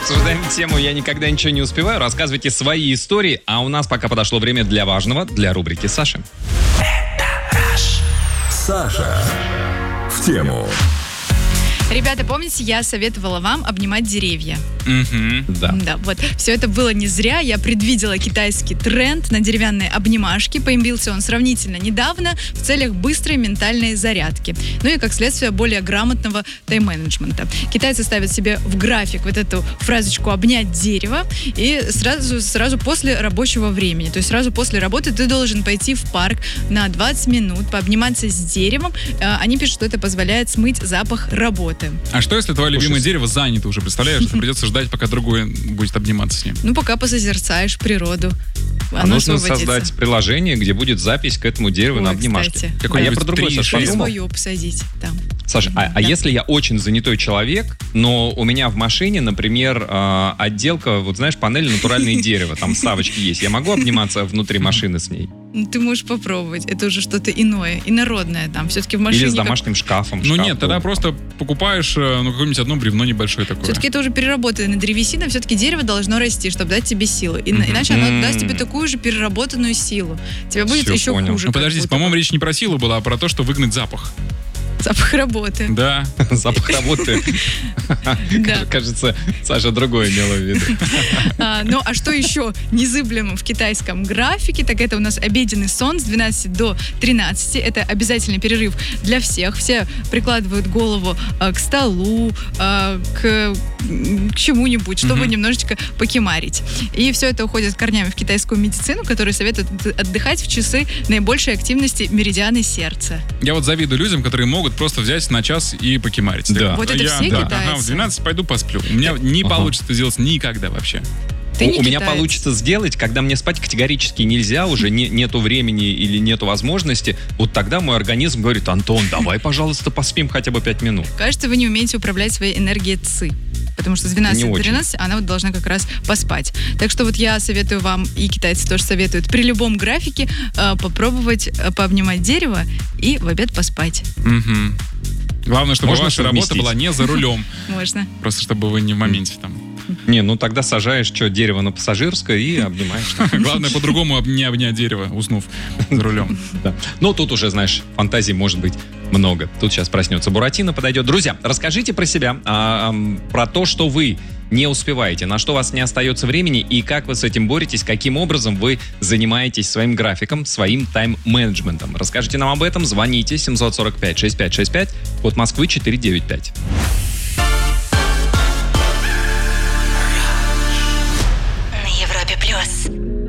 Обсуждаем тему «Я никогда ничего не успеваю». Рассказывайте свои истории. А у нас пока подошло время для важного, для рубрики Саши. Саша в тему. Ребята, помните, я советовала вам обнимать деревья? Да. Да, вот. Все это было не зря. Я предвидела китайский тренд на деревянные обнимашки. Появился он сравнительно недавно в целях быстрой ментальной зарядки. Ну и, как следствие, более грамотного тайм-менеджмента. Китайцы ставят себе в график вот эту фразочку «обнять дерево» и сразу после рабочего времени. То есть сразу после работы ты должен пойти в парк на 20 минут, пообниматься с деревом. Они пишут, что это позволяет смыть запах работы. А что, если твое любимое дерево занято уже? Представляешь, что придется ждать, пока другое будет обниматься с ним? Ну, пока посозерцаешь природу. А нужно создать приложение, где будет запись к этому дереву на обнимашке. А я про другое сейчас подумал. Свое посадить там. Саша, а если я очень занятой человек, но у меня в машине, например, отделка, вот знаешь, панель натуральное дерево, там вставочки есть, я могу обниматься внутри машины с ней? Ты можешь попробовать. Это уже что-то иное, инородное там. Все-таки в машине... Или с домашним шкафом. Ну нет, тогда просто покупаешь какое-нибудь одно бревно небольшое такое. Все-таки это уже переработанная древесина. Все-таки дерево должно расти, чтобы дать тебе силы. Иначе оно даст тебе такую же переработанную силу. Тебе будет еще хуже. Ну подождите, по-моему, речь не про силу была, а про то, что выгнать запах. Запах работы. Да. Запах работы. Кажется, Саша другое имела в виду. Ну, а что еще незыблемо в китайском графике, так это у нас обеденный сон с 12 до 13. Это обязательный перерыв для всех. Все прикладывают голову к столу, к чему-нибудь, чтобы немножечко покемарить. И все это уходит корнями в китайскую медицину, которая советует отдыхать в часы наибольшей активности меридианы сердца. Я вот завидую людям, которые могут просто взять на час и покемарить. Да. Вот это все китайцы. Ага, в 12 пойду посплю. У меня не получится это сделать никогда вообще. У меня получится сделать, когда мне спать категорически нельзя, уже нету времени или нету возможности. Вот тогда мой организм говорит: Антон, давай, пожалуйста, поспим хотя бы 5 минут. Кажется, вы не умеете управлять своей энергией ЦИ. Потому что с 12 до 13 она вот должна как раз поспать. Так что вот я советую вам, и китайцы тоже советуют, при любом графике попробовать пообнимать дерево и в обед поспать. Главное, чтобы ваша работа была не за рулем. Можно. Просто чтобы вы не в моменте там. Не, ну тогда сажаешь дерево на Пассажирское и обнимаешь. Главное, по-другому не обнять дерево, уснув за рулем. Ну, тут уже, знаешь, фантазий может быть много. Тут сейчас проснется Буратино, подойдет. Друзья, расскажите про себя, про то, что вы не успеваете, на что у вас не остается времени и как вы с этим боретесь, каким образом вы занимаетесь своим графиком, своим тайм-менеджментом. Расскажите нам об этом, звоните 745-6565, код Москвы 495. На Европе Плюс.